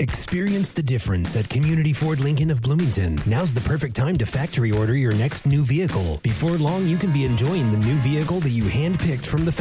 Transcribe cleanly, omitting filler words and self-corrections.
Experience the difference at Community Ford Lincoln of Bloomington. Now's the perfect time to factory order your next new vehicle. Before long, you can be enjoying the new vehicle that you handpicked from the